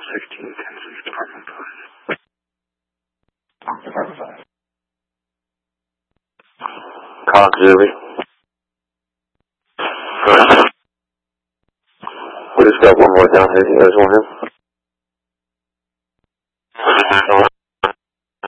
16, Tennessee, Department 5. Department 5. Cox Zooby. We just got one more down here. You guys want him?